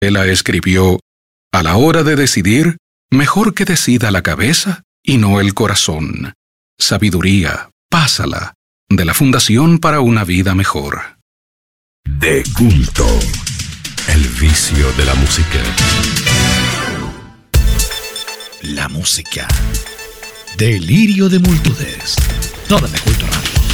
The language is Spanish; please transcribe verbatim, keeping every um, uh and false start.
Ella escribió: a la hora de decidir, mejor que decida la cabeza y no el corazón. Sabiduría, pásala, de la Fundación para una Vida Mejor. De culto, el vicio de la música. La música. Delirio de multitudes. Todo de Culto Radio.